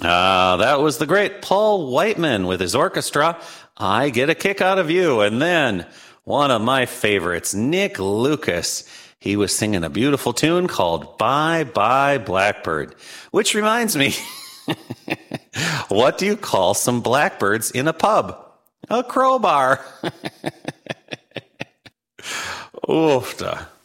That was the great Paul Whiteman with his orchestra. I Get a Kick Out of You. And then one of my favorites, Nick Lucas. He was singing a beautiful tune called Bye Bye Blackbird, which reminds me, what do you call some blackbirds in a pub? A crowbar. Oof.